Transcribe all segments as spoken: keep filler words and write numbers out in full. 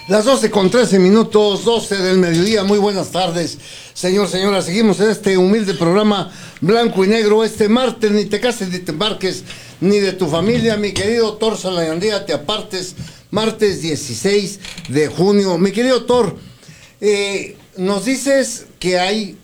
Las doce con trece minutos, doce del mediodía. Muy buenas tardes, señor, señora. Seguimos en este humilde programa blanco y negro. Este martes, ni te cases, ni te embarques, ni de tu familia, mi querido Thor Salayandía, te apartes. Martes dieciséis de junio. Mi querido Thor, eh, nos dices que hay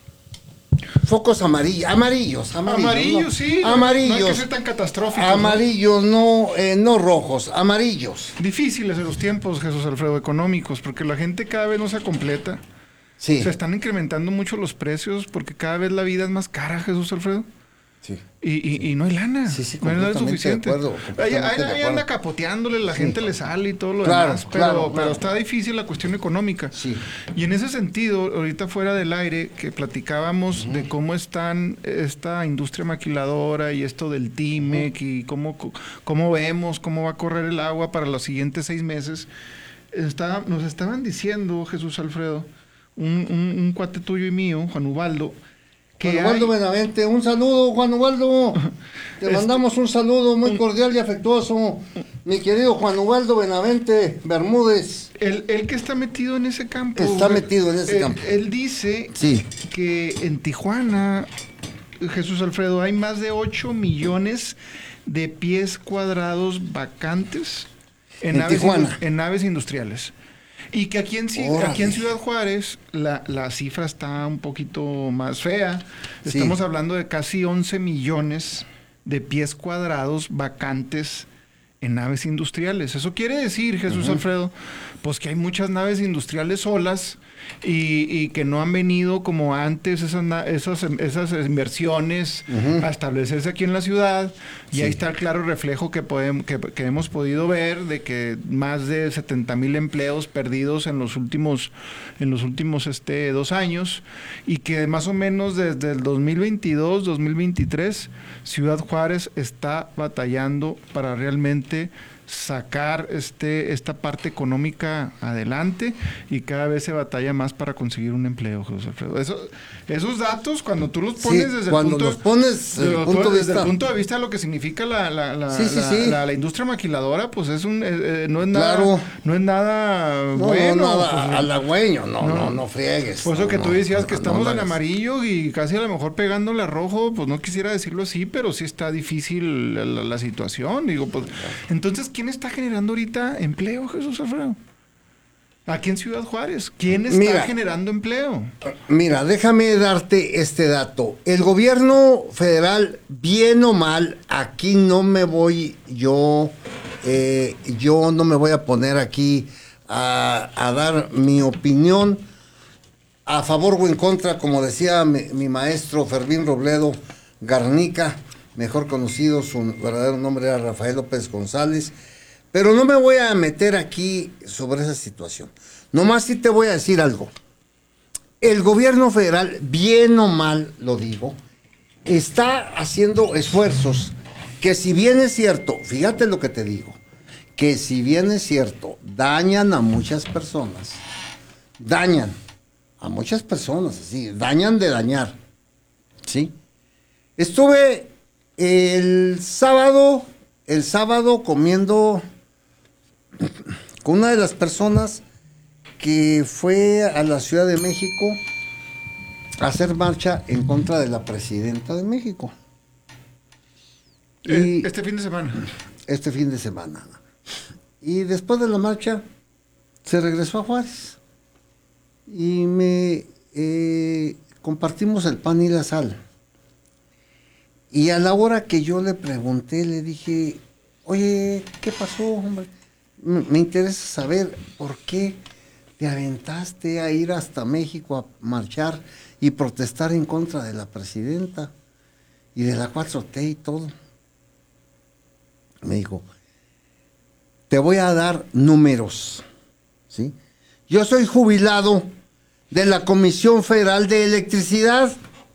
focos amarillos, amarillos, amarillos. Amarillos, ¿no? sí. Amarillos. No hay que ser tan catastróficos. Amarillos, no, eh, no rojos, amarillos. Difíciles en los tiempos, Jesús Alfredo, económicos, porque la gente cada vez no se completa. Sí. Se están incrementando mucho los precios porque cada vez la vida es más cara, Jesús Alfredo. Sí. Y, y, y no hay lana. Sí, sí, no hay lana completamente suficiente. de acuerdo, Ahí, completamente ahí- de ahí acuerdo. anda capoteándole, la Sí. gente le sale y todo lo Claro, demás, pero, claro, claro. pero está difícil la cuestión económica. Sí. Y en ese sentido, ahorita fuera del aire, que platicábamos uh-huh. de cómo están esta industria maquiladora y esto del TIMEC uh-huh. y cómo, cómo vemos cómo va a correr el agua para los siguientes seis meses, está, nos estaban diciendo, Jesús Alfredo, un, un, un cuate tuyo y mío, Juan Ubaldo, Que Juan Ubaldo hay... Benavente, un saludo, Juan Ubaldo. Te este... mandamos un saludo muy cordial y afectuoso, mi querido Juan Ubaldo Benavente Bermúdez. El, el que está metido en ese campo. Está metido en ese él, campo. Él dice sí. que en Tijuana, Jesús Alfredo, hay más de ocho millones de pies cuadrados vacantes en, en, naves, Tijuana. en naves industriales. Y que aquí en, aquí en Ciudad Juárez la, la cifra está un poquito más fea. Sí. Estamos hablando de casi once millones de pies cuadrados vacantes en naves industriales. Eso quiere decir, Jesús uh-huh. Alfredo, pues que hay muchas naves industriales solas y, y que no han venido como antes esas, esas, esas inversiones uh-huh. a establecerse aquí en la ciudad. Y sí. ahí está el claro reflejo que, podemos, que, que hemos podido ver de que más de setenta mil empleos perdidos en los últimos, en los últimos este, dos años y que más o menos desde el dos mil veintidós, dos mil veintitrés, Ciudad Juárez está batallando para realmente sacar este esta parte económica adelante y cada vez se batalla más para conseguir un empleo, José Alfredo. Eso, esos datos, cuando tú los pones sí, desde, cuando el punto, los pones de, el punto desde de el punto de vista de lo que significa la, la, la, sí, sí, la, sí. la, la industria maquiladora, pues es un eh, no es nada claro. no es nada no, bueno. No, nada pues, halagüeño, no, no, no, no friegues. Por eso no, que tú no, decías no, que estamos no, en no, amarillo y casi a lo mejor pegándole a rojo, pues no quisiera decirlo así, pero sí está difícil la, la, la situación. Digo, pues, entonces, ¿quién está generando ahorita empleo, Jesús Alfredo? Aquí en Ciudad Juárez, ¿quién está mira, generando empleo? Mira, déjame darte este dato. El gobierno federal, bien o mal, aquí no me voy yo, eh, yo no me voy a poner aquí a, a dar mi opinión a favor o en contra, como decía mi, mi maestro Fermín Robledo Garnica, mejor conocido, su verdadero nombre era Rafael López González. Pero no me voy a meter aquí sobre esa situación. Nomás sí te voy a decir algo. El gobierno federal, bien o mal, lo digo, está haciendo esfuerzos que si bien es cierto, fíjate lo que te digo, que si bien es cierto, dañan a muchas personas, dañan a muchas personas, sí, dañan de dañar, ¿sí? Estuve el sábado, el sábado comiendo con una de las personas que fue a la Ciudad de México a hacer marcha en contra de la presidenta de México. Y este fin de semana. Este fin de semana. Y después de la marcha se regresó a Juárez y me eh, compartimos el pan y la sal. Y a la hora que yo le pregunté, le dije, oye, ¿qué pasó, hombre? Me interesa saber por qué te aventaste a ir hasta México a marchar y protestar en contra de la presidenta y de la cuatro T y todo. Me dijo, te voy a dar números, ¿sí? Yo soy jubilado de la Comisión Federal de Electricidad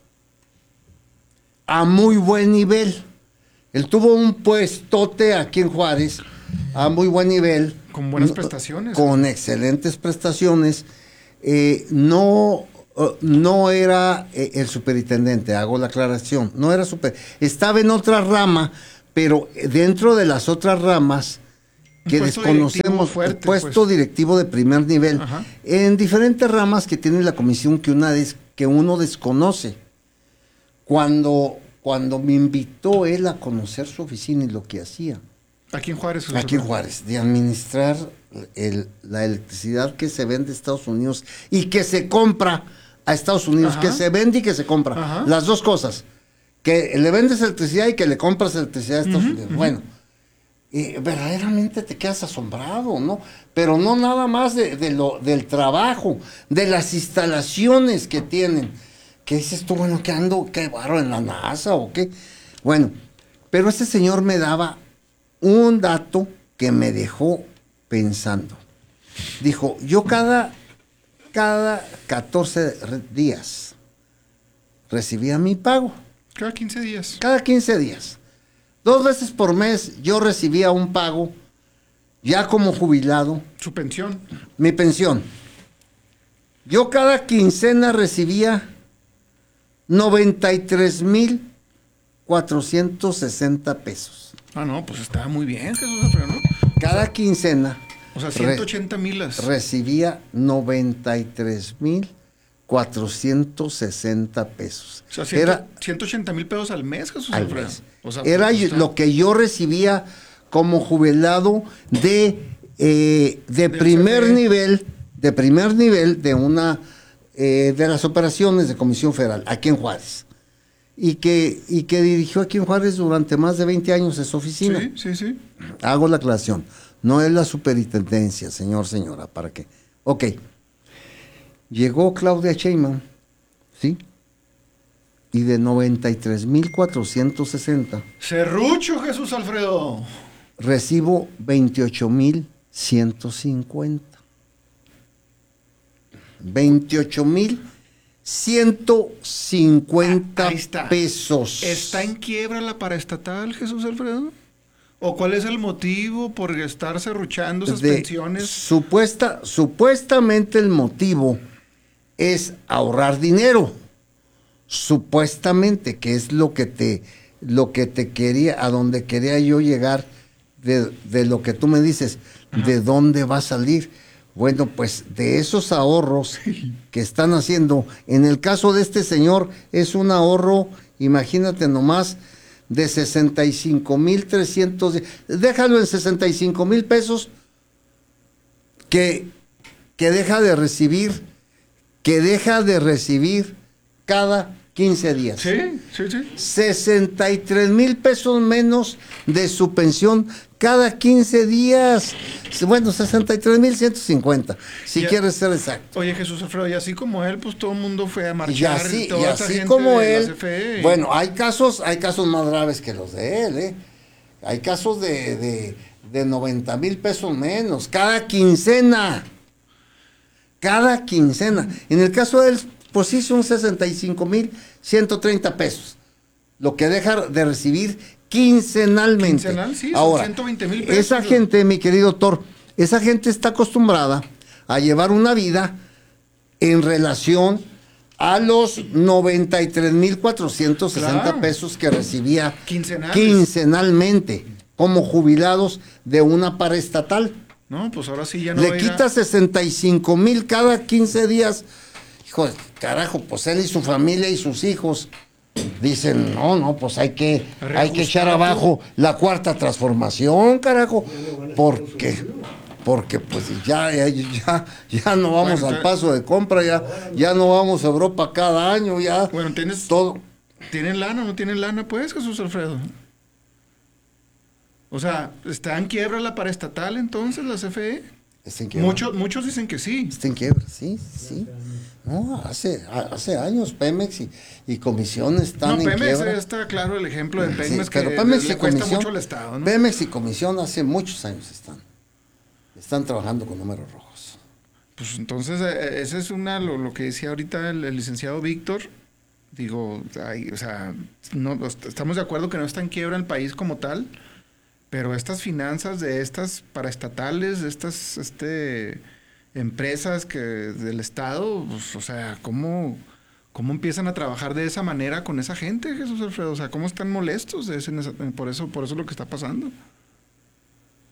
a muy buen nivel. Él tuvo un puestote aquí en Juárez a muy buen nivel. Con buenas prestaciones. Con excelentes prestaciones. Eh, no, uh, no era eh, el superintendente, hago la aclaración. No era super. Estaba en otra rama, pero dentro de las otras ramas que puesto desconocemos, directivo fuerte, el puesto pues. directivo de primer nivel, Ajá. en diferentes ramas que tiene la comisión que, una des, que uno desconoce. Cuando, cuando me invitó él a conocer su oficina y lo que hacía, Aquí en Juárez. aquí en Juárez, de administrar el, la electricidad que se vende a Estados Unidos y que se compra a Estados Unidos, Ajá. que se vende y que se compra, Ajá. las dos cosas, que le vendes electricidad y que le compras electricidad a Estados Uh-huh, Unidos. uh-huh. Bueno, y verdaderamente te quedas asombrado, ¿no? Pero no nada más de, de lo, del trabajo, de las instalaciones que tienen, que dices tú, bueno, ¿qué ando, qué barro en la NASA o qué? Bueno, pero este señor me daba un dato que me dejó pensando. Dijo, yo cada, cada catorce días recibía mi pago. Cada quince días. Cada quince días. Dos veces por mes yo recibía un pago, ya como jubilado, Su pensión. mi pensión. Yo cada quincena recibía noventa y tres mil cuatrocientos sesenta pesos. Ah, no, pues estaba muy bien, Jesús Alfredo, ¿no? Cada quincena O sea, ciento ochenta milas. recibía noventa y tres mil cuatrocientos sesenta pesos. O sea, cien, Era ciento ochenta mil pesos al mes, Jesús al Alfredo. mes. O sea, Era pues, yo- está- lo que yo recibía como jubilado de, eh, de Del primer C F E. nivel, de primer nivel de una eh, de las operaciones de Comisión Federal, aquí en Juárez. Y que, y que dirigió aquí en Juárez durante más de veinte años esa oficina. Sí, sí, sí. Hago la aclaración. No es la superintendencia, señor, señora, ¿para qué? Ok. Llegó Claudia Sheinbaum, ¿sí? Y de noventa y tres mil cuatrocientos sesenta Serrucho, Jesús Alfredo. recibo veintiocho mil ciento cincuenta. veintiocho mil ciento cincuenta Ah, ahí está. pesos. ¿Está en quiebra la paraestatal, Jesús Alfredo? ¿O cuál es el motivo por estar serruchando esas De- pensiones? Supuesta, supuestamente el motivo es ahorrar dinero. Supuestamente, que es lo que te, lo que te quería, a donde quería yo llegar de, de lo que tú me dices, Ajá. de dónde va a salir. Bueno, pues de esos ahorros que están haciendo, en el caso de este señor, es un ahorro, imagínate nomás, de sesenta y cinco mil trescientos, déjalo en sesenta y cinco mil pesos, que, que deja de recibir, que deja de recibir cada quince días. Sí, sí, sí. sesenta y tres mil pesos menos de su pensión cada quince días. Bueno, sesenta y tres mil ciento cincuenta, si Ya. quieres ser exacto. Oye, Jesús Alfredo, y así como él, pues todo el mundo fue a Y marchar. así, toda y esa así gente como de la él, C F E. bueno, hay casos, hay casos más graves que los de él, ¿eh? Hay casos de, de, de noventa mil pesos menos, cada quincena. Cada quincena. En el caso de él, pues sí son sesenta y cinco mil ciento treinta pesos. Lo que deja de recibir quincenalmente. Quincenal, sí, son Ahora, ciento veinte mil pesos. esa gente, mi querido doctor, esa gente está acostumbrada a llevar una vida en relación a los noventa y tres mil cuatrocientos sesenta Claro. pesos que recibía Quincenales. quincenalmente como jubilados de una paraestatal. No, pues ahora sí ya no va Le a ir a- quita sesenta y cinco mil cada quince días. Hijo, de carajo, pues él y su familia y sus hijos dicen, no, no, pues hay que, hay que echar abajo la cuarta transformación, carajo. Porque, porque pues ya, ya, ya, ya no vamos Bueno, al entonces- paso de compra, ya, ya no vamos a Europa cada año, ya. Bueno, tienes- todo. ¿Tienen lana o no tienen lana, pues, Jesús Alfredo? O sea, ¿está en quiebra la paraestatal entonces, la C F E? Está en quiebra. Muchos, muchos dicen que sí. Está en quiebra, sí, sí. No, hace, hace años Pemex y, y comisiones están No, en Pemex quiebra. está claro el ejemplo de Sí, Pemex que pero Pemex le y cuesta comisión, mucho al Estado, ¿no? Pemex y comisión hace muchos años están. Están trabajando con números rojos. Pues entonces, eh, ese es una, lo, lo que decía ahorita el, el licenciado Víctor. Digo, ay, o sea, no, est- estamos de acuerdo que no está en quiebra el país como tal, pero estas finanzas de estas paraestatales, de estas este, empresas que del Estado, pues, o sea, ¿cómo, ¿cómo empiezan a trabajar de esa manera con esa gente, Jesús Alfredo? O sea, ¿cómo están molestos de ese, por eso, por eso es lo que está pasando?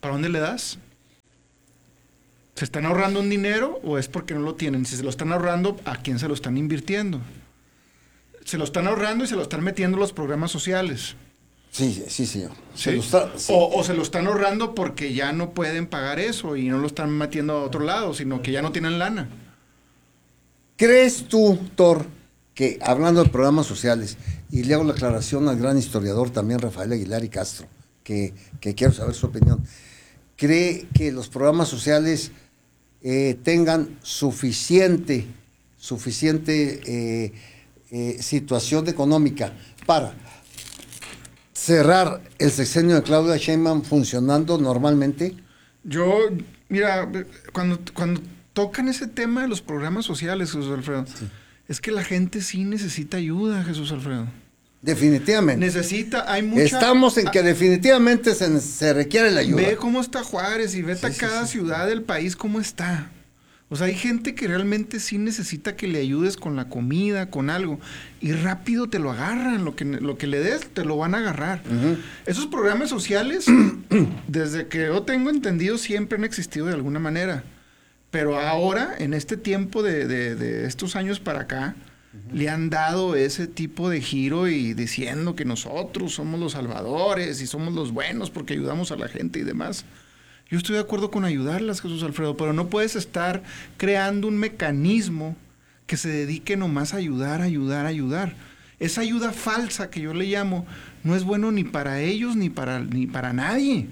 ¿para dónde le das? ¿Se están ahorrando un dinero o es porque no lo tienen? Si se lo están ahorrando, ¿a quién se lo están invirtiendo? Se lo están ahorrando y se lo están metiendo en los programas sociales. Sí, sí, señor. ¿Sí? Se lo está, sí. O, o se lo están ahorrando porque ya no pueden pagar eso y no lo están metiendo a otro lado, sino que ya no tienen lana. ¿Crees tú, Thor, que hablando de programas sociales, y le hago la aclaración al gran historiador también Rafael Aguilar y Castro, que, que quiero saber su opinión, cree que los programas sociales eh, tengan suficiente, suficiente eh, eh, situación económica para cerrar el sexenio de Claudia Sheinbaum funcionando normalmente? Yo, mira, cuando, cuando tocan ese tema de los programas sociales, Jesús Alfredo, sí. es que la gente sí necesita ayuda, Jesús Alfredo. Definitivamente. Necesita, hay mucha... Estamos en que definitivamente se, se requiere la ayuda. Ve cómo está Juárez y vete sí, a cada sí, sí. ciudad del país cómo está. O sea, hay gente que realmente sí necesita que le ayudes con la comida, con algo. Y rápido te lo agarran. Lo que, lo que le des, te lo van a agarrar. Uh-huh. Esos programas sociales, desde que yo tengo entendido, siempre han existido de alguna manera. Pero ahora, en este tiempo de, de, de estos años para acá, uh-huh. le han dado ese tipo de giro y diciendo que nosotros somos los salvadores y somos los buenos porque ayudamos a la gente y demás. Yo estoy de acuerdo con ayudarlas, Jesús Alfredo, pero no puedes estar creando un mecanismo que se dedique nomás a ayudar, ayudar, ayudar. Esa ayuda falsa que yo le llamo no es bueno ni para ellos ni para, ni para nadie.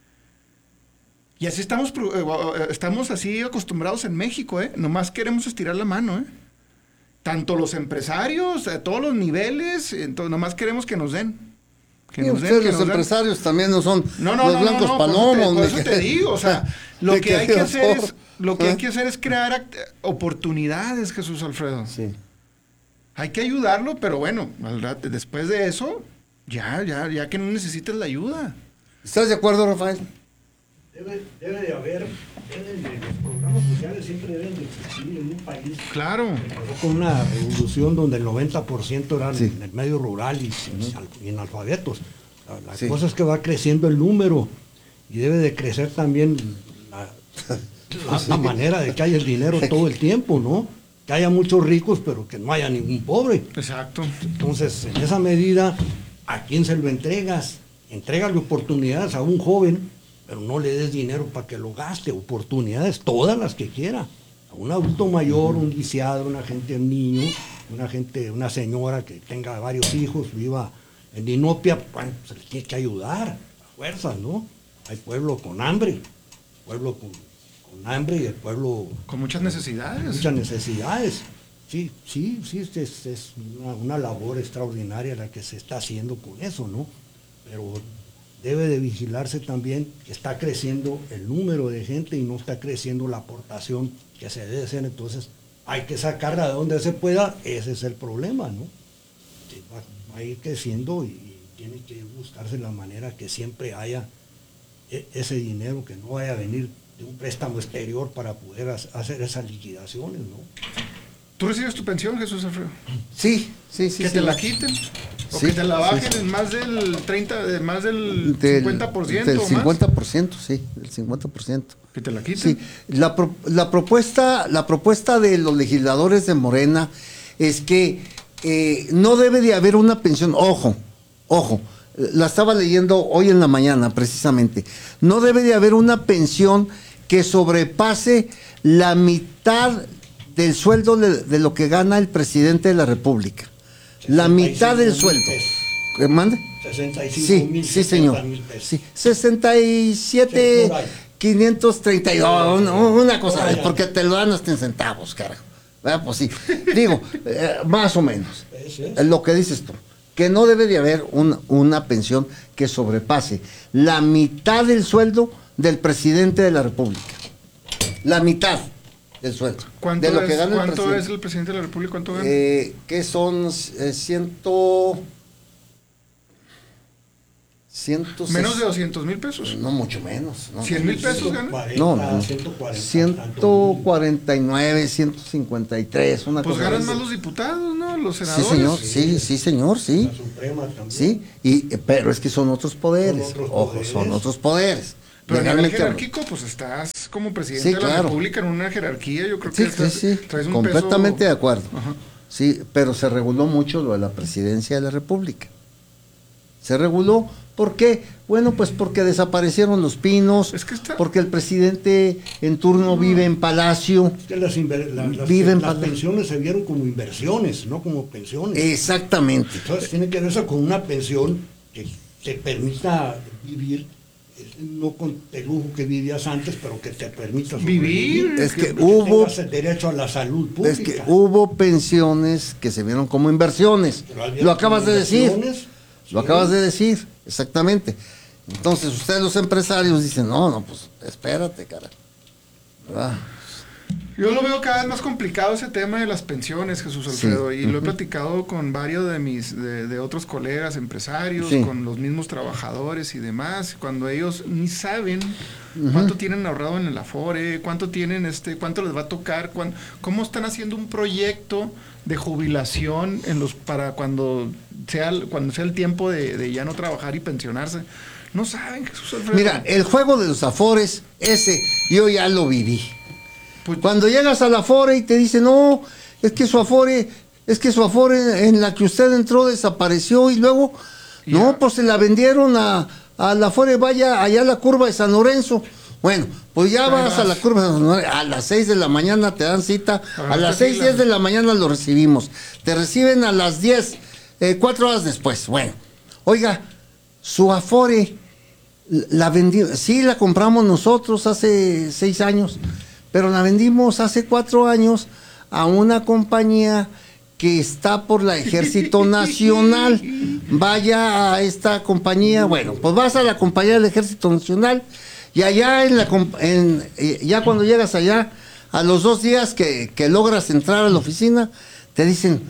Y así estamos, estamos así acostumbrados en México, ¿eh? Nomás queremos estirar la mano, ¿eh? Tanto los empresarios, a todos los niveles, entonces, nomás queremos que nos den. Que nos den, que los nos empresarios den. También no son no, no, los no, blancos no, no, palomos. Por eso, te, por eso te digo, o sea, lo que hay que hacer es, lo que hay que hacer es crear oportunidades, Jesús Alfredo. Sí. Hay que ayudarlo, pero bueno, después de eso, ya, ya, ya que no necesites la ayuda. ¿Estás de acuerdo, Rafael? Debe, debe de haber, deben de, los programas sociales siempre deben de existir en un país. Claro. Con una revolución donde el noventa por ciento eran sí. en el medio rural y, uh-huh. y analfabetos. La, la sí. cosa es que va creciendo el número y debe de crecer también la, la, la manera de que haya el dinero todo el tiempo, ¿no? Que haya muchos ricos, pero que no haya ningún pobre. Exacto. Entonces, en esa medida, ¿a quién se lo entregas? Entrégale oportunidades a un joven, pero no le des dinero para que lo gaste, oportunidades, todas las que quiera. A un adulto mayor, un lisiado, una gente, un niño, una gente, una señora que tenga varios hijos, viva en inopia, bueno, se les tiene que ayudar, a fuerzas, ¿no? Hay pueblo con hambre, pueblo con, con hambre y el pueblo... Con muchas necesidades. Muchas necesidades. Sí, sí, sí, es, es una, una labor extraordinaria la que se está haciendo con eso, ¿no? Pero debe de vigilarse también que está creciendo el número de gente y no está creciendo la aportación que se debe hacer. Entonces hay que sacarla de donde se pueda, ese es el problema, ¿no? Va, va a ir creciendo y tiene que buscarse la manera que siempre haya e- ese dinero, que no vaya a venir de un préstamo exterior para poder hacer esas liquidaciones, ¿no? ¿Tú recibes tu pensión, Jesús Alfredo? Sí, sí, sí. ¿Que sí, te sí. la quiten? ¿O sí, que te la bajen sí, sí. en más del treinta, de más del, del cincuenta por ciento? Del o más? cincuenta por ciento, sí, del cincuenta por ciento. ¿Que te la quiten? Sí, la, pro, la, propuesta, la propuesta de los legisladores de Morena es que eh, no debe de haber una pensión, ojo, ojo, la estaba leyendo hoy en la mañana precisamente, no debe de haber una pensión que sobrepase la mitad del sueldo de, de lo que gana el presidente de la República. La mitad del sueldo. ¿Qué mande? sesenta y cinco sí, mil, sí, señor. Sí, sesenta y siete mil quinientos treinta y dos, una cosa, es porque te lo dan hasta en centavos, carajo. ¿Verdad? Pues sí. Digo, eh, más o menos. Es lo que dices tú. Que no debe de haber un, una pensión que sobrepase la mitad del sueldo del presidente de la República. La mitad del sueldo. ¿Cuánto, de lo es, que gana ¿cuánto el es el presidente de la República? ¿Cuánto gana? Eh, que son eh, ciento... ciento ¿Menos de doscientos mil pesos? No, mucho menos. No. ¿cien mil pesos gana? No, no. ciento cuarenta y nueve, ciento cincuenta y tres, una pues cosa. Pues ganan más los diputados, ¿no? Los senadores. Sí, señor, sí, sí, señor, sí. La Suprema también. Sí, y, pero es que son otros poderes. Son otros Ojo, poderes. son otros poderes. Pero a nivel legalmente jerárquico, pues estás como presidente Sí, de la claro. República en una jerarquía, yo creo Sí, que sí, estás- sí, traes un completamente peso... de acuerdo. Ajá. Sí, pero se reguló mucho lo de la presidencia de la República. Se reguló, ¿por qué? Bueno, pues porque desaparecieron los pinos, Es que está- porque el presidente en turno vive en Palacio. Es que las, inver- la- las- Viven las para- pensiones se vieron como inversiones, no como pensiones. Exactamente. Entonces tiene que verse con una pensión que te permita vivir, eh, no con el lujo que vivías antes, pero que te permita Vivir. sobrevivir. Es que que hubo, tengas el derecho a la salud es pública. que hubo pensiones que se vieron como inversiones. Pero había Lo acabas de decir. inversiones, Lo sí. acabas de decir, exactamente. Entonces ustedes los empresarios dicen, no, no, pues espérate, cara. ¿Verdad? Yo lo veo cada vez más complicado ese tema de las pensiones, Jesús Alfredo, Sí. y lo he Ujú. platicado con varios de mis, de, de otros colegas empresarios, Sí. con los mismos trabajadores y demás, cuando ellos ni saben cuánto tienen ahorrado en el Afore, cuánto tienen, este, cuánto les va a tocar, cuán- cómo están haciendo un proyecto de jubilación en los para cuando sea el- cuando sea el tiempo de, de ya no trabajar y pensionarse. No saben, Jesús Alfredo. Mira, el juego de los afores, ese, yo ya lo viví. Pues- Cuando llegas al afore y te dicen, no, es que su afore, es que su afore en la que usted entró desapareció y luego, Ya. no, pues se la vendieron a, a la afore, vaya allá a la curva de San Lorenzo. Bueno, pues ya Ahí vas vas. a la curva de San Lorenzo, a las seis de la mañana te dan cita, a Agarraste las seis, fila. diez de la mañana lo recibimos. Te reciben a las diez, eh, cuatro horas después. Bueno, oiga, su afore la vendimos, sí la compramos nosotros hace seis años, pero la vendimos hace cuatro años a una compañía que está por la Ejército Nacional. Vaya a esta compañía, bueno, pues vas a la compañía del Ejército Nacional y allá en la comp- en, eh, ya cuando llegas allá, a los dos días que, que logras entrar a la oficina, te dicen,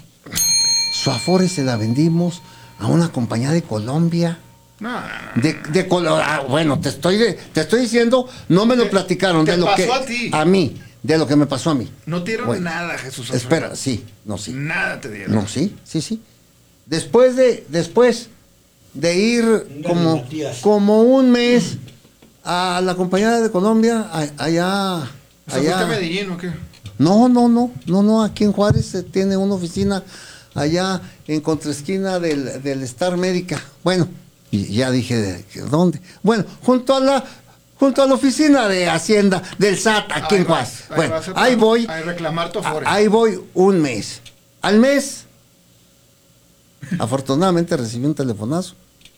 su Afore se la vendimos a una compañía de Colombia. No, no, no. De, de Colorado, bueno, te estoy, de- te estoy diciendo, no me lo Te- platicaron, te de lo pasó que a ti. mí, de lo que me pasó a mí. No te dieron Bueno, nada, Jesús Alfredo. Espera, sí, no, sí. Nada te dieron. No, sí, sí, sí. Después de, después de ir Venga, como, Matías. como un mes a la compañía de Colombia, a- allá, O sea, ¿fuiste a allá. Medellín o qué? No, no, no, no, no, aquí en Juárez se tiene una oficina allá en contraesquina del, del Star Médica. Bueno, y ya dije, ¿de- que ¿dónde? Bueno, junto a la junto a la oficina de Hacienda del S A T aquí Ahí en Juárez. vas, ahí Bueno, vas a- ahí voy, a reclamar tu Afore. a- ahí voy un mes. Al mes, afortunadamente recibí un telefonazo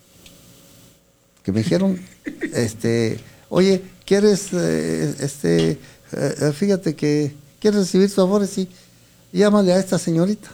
que me dijeron, este, oye, ¿quieres, eh, este, eh, eh, fíjate que quieres recibir tu Afore? Sí, llámale a esta señorita.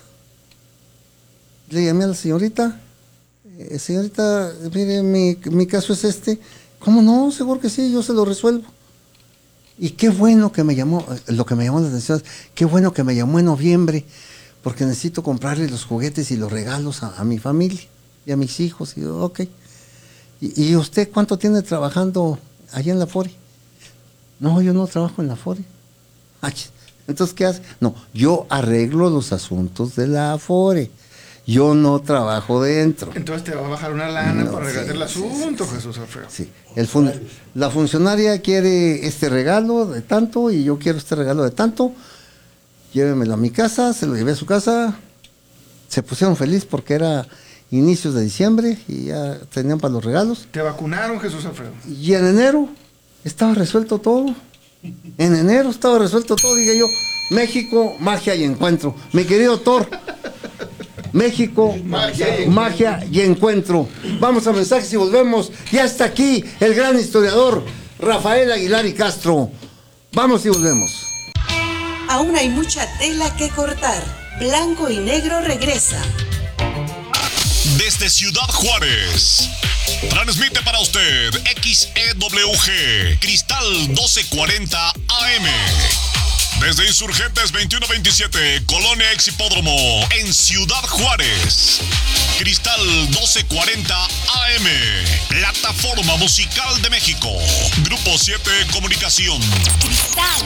Le llamé a la señorita, eh, señorita, mire, mi, mi caso es este. ¿Cómo no? Seguro que sí, yo se lo resuelvo. Y qué bueno que me llamó, eh, lo que me llamó la atención, qué bueno que me llamó en noviembre, porque necesito comprarle los juguetes y los regalos a, a mi familia y a mis hijos. Y yo, ok. ¿Y, y usted cuánto tiene trabajando allá en la Afore? No, yo no trabajo en la Afore. Ay, entonces, ¿qué hace? No, yo arreglo los asuntos de la Afore. Yo no trabajo dentro. Entonces te va a bajar una lana No, para arreglar sí, el sí, asunto, sí, Jesús Alfredo. Sí, el fun- la funcionaria quiere este regalo de tanto y yo quiero este regalo de tanto. Llévemelo a mi casa, se lo llevé a su casa. Se pusieron feliz porque era inicios de diciembre y ya tenían para los regalos. Te vacunaron, Jesús Alfredo. Y en enero estaba resuelto todo. En enero estaba resuelto todo, dije yo. México, magia y encuentro. Mi querido Thor. México, Magia y magia y encuentro. Vamos a mensajes y volvemos. Ya está aquí el gran historiador Rafael Aguilar y Castro. Vamos y volvemos. Aún hay mucha tela que cortar. Blanco y Negro regresa. Desde Ciudad Juárez, transmite para usted X E W G, Cristal doce cuarenta A M. Desde Insurgentes veintiuno veintisiete, Colonia Ex Hipódromo, en Ciudad Juárez. Cristal doce cuarenta A M, plataforma musical de México. Grupo siete Comunicación. Cristal